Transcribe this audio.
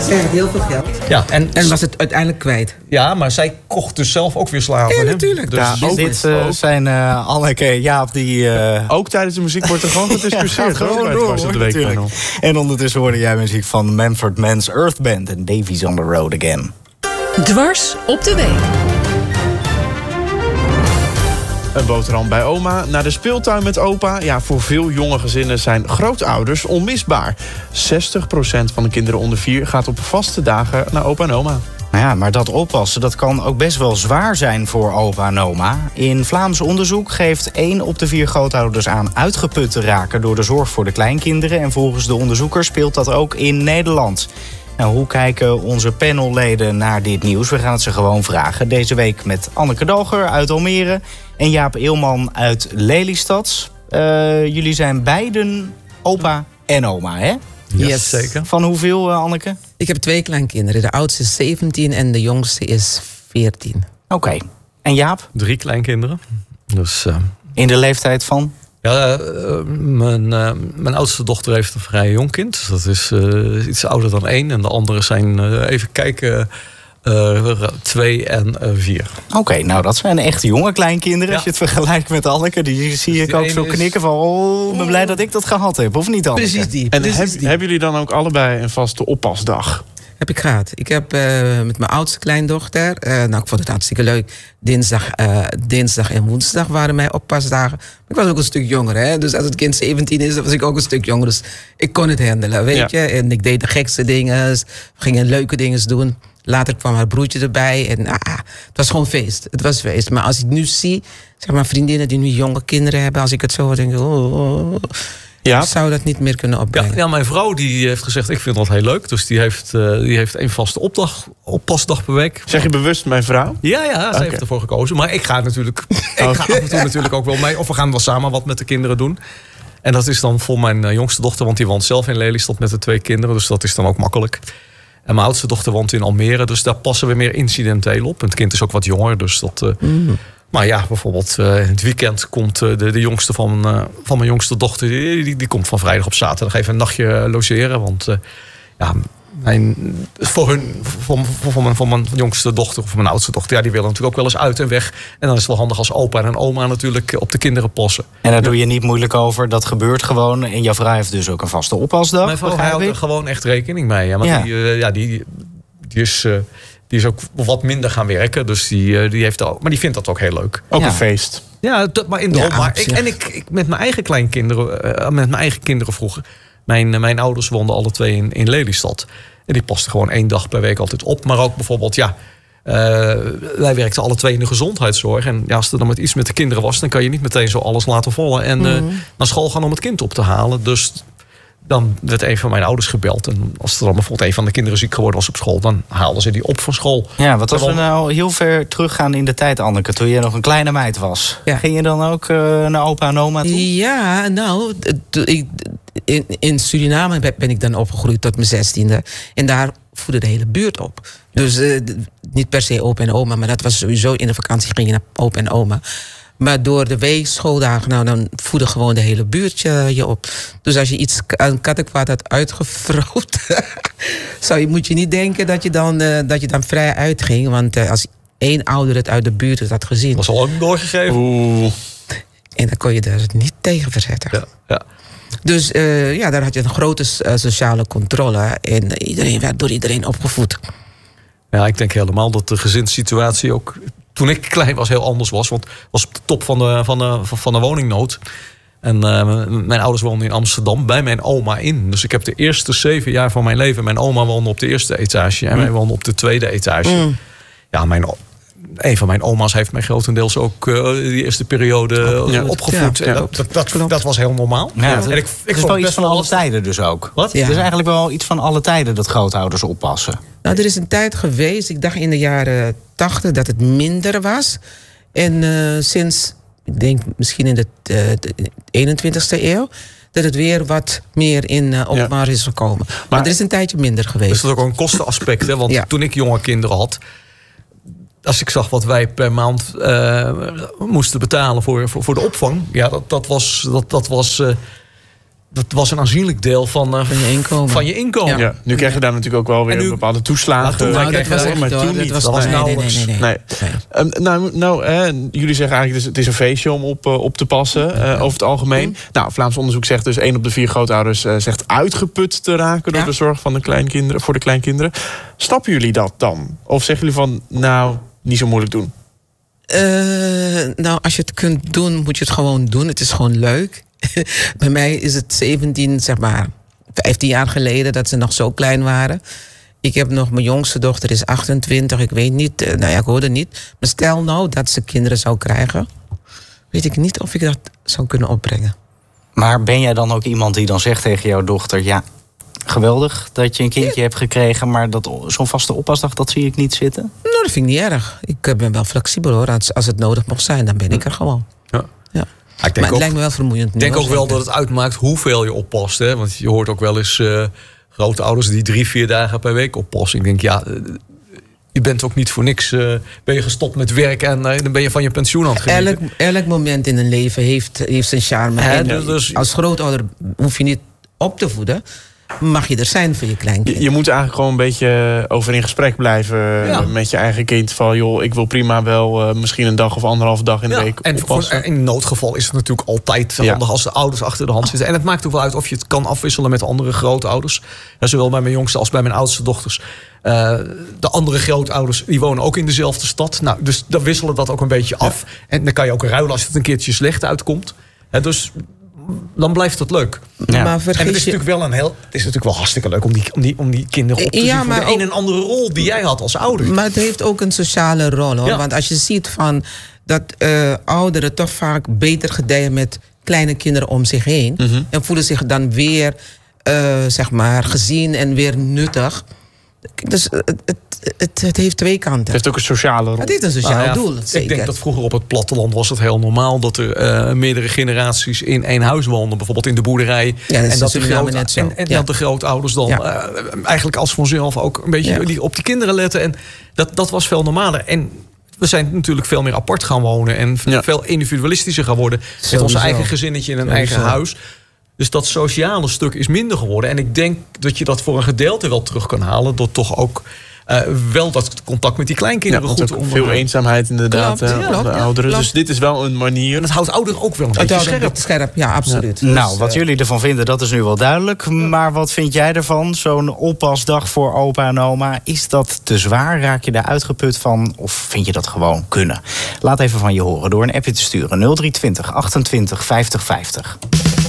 Zij had heel veel geld. Ja, en was het uiteindelijk kwijt. Ja, maar zij kocht dus zelf ook weer slaven. Ja, natuurlijk. Dus ja, dit zijn Anneke, Jaap, die... Ook tijdens de muziek wordt er gewoon gediscussieerd. Ja, gewoon door, natuurlijk. En ondertussen hoorde jij muziek van Manfred Mann's Earth Band en Davy's on the Road Again. Dwars op de week. Een boterham bij oma, naar de speeltuin met opa. Ja, voor veel jonge gezinnen zijn grootouders onmisbaar. 60% van de kinderen onder 4 gaat op vaste dagen naar opa en oma. Nou ja, maar dat oppassen, dat kan ook best wel zwaar zijn voor opa en oma. In Vlaams onderzoek geeft 1 op de 4 grootouders aan uitgeput te raken door de zorg voor de kleinkinderen. En volgens de onderzoekers speelt dat ook in Nederland. Nou, hoe kijken onze panelleden naar dit nieuws? We gaan het ze gewoon vragen. Deze week met Anneke Dalger uit Almere en Jaap Eelman uit Lelystad. Jullie zijn beiden opa en oma, hè? Yes. Zeker. Van hoeveel, Anneke? Ik heb 2 kleinkinderen. De oudste is 17 en de jongste is 14. Oké. En Jaap? 3 kleinkinderen. Dus, in de leeftijd van? Ja, mijn oudste dochter heeft een vrij jong kind. Dat is iets ouder dan 1. En de anderen zijn, even kijken, 2 en 4. Oké, nou dat zijn echt jonge kleinkinderen. Ja. Als je het vergelijkt met Anneke, die zie ik ook zo knikken van... oh, ik ben blij dat ik dat gehad heb, of niet, Anneke? Precies die. En hebben jullie dan ook allebei een vaste oppasdag? Heb ik gehad. Ik heb met mijn oudste kleindochter... ik vond het hartstikke leuk. Dinsdag en woensdag waren mijn oppasdagen. Ik was ook een stuk jonger, hè. Dus als het kind 17 is, dan was ik ook een stuk jonger. Dus ik kon het handelen, weet je. En ik deed de gekste dingen. We gingen leuke dingen doen. Later kwam haar broertje erbij. En het was gewoon feest. Het was feest. Maar als ik nu zie, zeg maar, vriendinnen die nu jonge kinderen hebben... als ik het zo hoor, denk ik... Ja. Ik zou dat niet meer kunnen opbrengen. Ja, mijn vrouw die heeft gezegd, ik vind dat heel leuk. Dus die heeft 1 vaste oppasdag per week. Zeg je bewust mijn vrouw? Ja, ze heeft ervoor gekozen. Maar ik ga natuurlijk af en toe natuurlijk ook wel mee. Of we gaan wel samen wat met de kinderen doen. En dat is dan voor mijn jongste dochter, want die woont zelf in Lelystad met de 2 kinderen. Dus dat is dan ook makkelijk. En mijn oudste dochter woont in Almere, dus daar passen we meer incidenteel op. En het kind is ook wat jonger, dus dat... Maar ja, bijvoorbeeld in het weekend komt de jongste van mijn jongste dochter... Die komt van vrijdag op zaterdag even een nachtje logeren. Want voor mijn jongste dochter of mijn oudste dochter... die willen natuurlijk ook wel eens uit en weg. En dan is het wel handig als opa en oma natuurlijk op de kinderen passen. En daar doe je niet moeilijk over, dat gebeurt gewoon. En jouw vrouw heeft dus ook een vaste oppasdag. Mijn vrouw houdt er gewoon echt rekening mee. Ja, want die is ook wat minder gaan werken. Dus die heeft al, maar die vindt dat ook heel leuk. Ook een feest. Ja, maar in de ik met mijn eigen kleinkinderen, met mijn eigen kinderen vroeger. Mijn ouders woonden alle 2 in Lelystad. En die pasten gewoon 1 dag per week altijd op. Maar ook bijvoorbeeld, wij werkten alle 2 in de gezondheidszorg. En als er dan iets met de kinderen was, dan kan je niet meteen zo alles laten vallen. En naar school gaan om het kind op te halen. Dus dan werd een van mijn ouders gebeld. En als er dan bijvoorbeeld een van de kinderen ziek geworden was op school, dan haalden ze die op van school. Ja, wat als we nou heel ver teruggaan in de tijd, Anneke, toen je nog een kleine meid was. Ja. Ging je dan ook naar opa en oma toe? Ja, nou, in Suriname ben ik dan opgegroeid tot mijn 16e. En daar voedde de hele buurt op. Dus niet per se opa en oma, maar dat was sowieso in de vakantie ging je naar opa en oma. Maar door de weekschooldagen, dan voedde gewoon de hele buurt je op. Dus als je een kattenkwaad had uitgevrouwd, moet je niet denken dat je dan vrij uitging. Want als 1 ouder het uit de buurt had gezien, was al lang doorgegeven. En dan kon je er niet tegen verzetten. Ja. Dus daar had je een grote sociale controle. En iedereen werd door iedereen opgevoed. Ja, ik denk helemaal dat de gezinssituatie ook toen ik klein was heel anders was. Want het was op de top van de woningnood. En mijn ouders woonden in Amsterdam bij mijn oma in. Dus ik heb de eerste 7 jaar van mijn leven... mijn oma woonde op de eerste etage en wij woonden op de tweede etage. Ja, een van mijn oma's heeft mij grotendeels ook die eerste periode opgevoed. Ja, dat was heel normaal. Ja, en ik is wel iets van alle tijden dus ook. Wat? Ja. Het is eigenlijk wel iets van alle tijden dat grootouders oppassen. Nou, er is een tijd geweest, ik dacht in de jaren 80 dat het minder was. En sinds, ik denk misschien in de 21ste eeuw... dat het weer wat meer in opmars is gekomen. Maar er is een tijdje minder geweest. Dus dat is ook een kostenaspect. Hè? Want toen ik jonge kinderen had... als ik zag wat wij per maand moesten betalen voor de opvang... ja, dat was een aanzienlijk deel van je inkomen. Ja, nu krijg je daar natuurlijk ook wel weer bepaalde toeslagen. Maar toen niet. Dat was nauwelijks. Nee. Jullie zeggen eigenlijk, het is een feestje om op te passen over het algemeen. Nou, Vlaams onderzoek zegt dus 1 op de 4 grootouders zegt uitgeput te raken door de zorg van voor de kleinkinderen. Stappen jullie dat dan? Of zeggen jullie van, nou, niet zo moeilijk doen? Nou, als je het kunt doen, moet je het gewoon doen. Het is gewoon leuk. Bij mij is het 15 jaar geleden dat ze nog zo klein waren. Ik heb nog, mijn jongste dochter is 28. Ik weet niet, ik hoorde niet. Maar stel nou dat ze kinderen zou krijgen, weet ik niet of ik dat zou kunnen opbrengen. Maar ben jij dan ook iemand die dan zegt tegen jouw dochter, ja, geweldig dat je een kindje hebt gekregen, maar zo'n vaste oppasdag, dat zie ik niet zitten? Nou, dat vind ik niet erg. Ik ben wel flexibel hoor. Als het nodig mocht zijn, dan ben ik er gewoon. Ja. Maar het lijkt me wel vermoeiend. Ik denk ook wel dat het uitmaakt hoeveel je oppast. Hè? Want je hoort ook wel eens grote ouders die 3-4 dagen per week oppassen. Ik denk, je bent ook niet voor niks. Ben je gestopt met werk en dan ben je van je pensioen aan het genieten. Elk moment in een leven heeft zijn charme. Dus als grootouder hoef je niet op te voeden. Mag je er zijn voor je kleinkind. Je moet eigenlijk gewoon een beetje over in gesprek blijven met je eigen kind. Van joh, ik wil prima wel misschien een dag of 1,5 dag in de week oppassen. En in noodgeval is het natuurlijk altijd handig als de ouders achter de hand zitten. En het maakt ook wel uit of je het kan afwisselen met andere grootouders. Zowel bij mijn jongste als bij mijn oudste dochters. De andere grootouders die wonen ook in dezelfde stad. Nou, dus dan wisselen dat ook een beetje af. En dan kan je ook ruilen als het een keertje slecht uitkomt. Dus dan blijft het leuk. Ja. Maar en het is natuurlijk wel hartstikke leuk om die kinderen op te zien voor de een en andere rol die jij had als ouder. Maar het heeft ook een sociale rol hoor. Ja. Want als je ziet dat ouderen toch vaak beter gedijen met kleine kinderen om zich heen. Mm-hmm. En voelen zich dan weer gezien en weer nuttig. Dus het heeft twee kanten. Het heeft ook een sociale rol. Het heeft een sociaal doel, zeker. Ik denk dat vroeger op het platteland was het heel normaal dat er meerdere generaties in één huis woonden. Bijvoorbeeld in de boerderij. Ja, en dat de grootouders dan eigenlijk als vanzelf ook een beetje op die kinderen letten. En dat was veel normaler. En we zijn natuurlijk veel meer apart gaan wonen. En veel individualistischer gaan worden. Met ons eigen gezinnetje in een eigen huis. Dus dat sociale stuk is minder geworden. En ik denk dat je dat voor een gedeelte wel terug kan halen. Door toch ook wel dat contact met die kleinkinderen goed te onderhouden. Veel eenzaamheid inderdaad de ouderen. Dus dit is wel een manier. En het houdt ouderen ook wel een beetje scherp. Ja, absoluut. Ja. Nou, wat jullie ervan vinden, dat is nu wel duidelijk. Maar wat vind jij ervan? Zo'n oppasdag voor opa en oma. Is dat te zwaar? Raak je daar uitgeput van? Of vind je dat gewoon kunnen? Laat even van je horen door een appje te sturen. 0320 28 50 50.